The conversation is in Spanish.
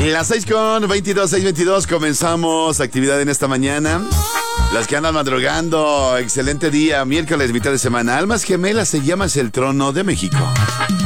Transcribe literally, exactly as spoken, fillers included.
Las seis con veintidós, seis veintidós, comenzamos actividad en esta mañana. Las que andan madrugando, excelente día, miércoles, mitad de semana. Almas Gemelas, se llamas el trono de México.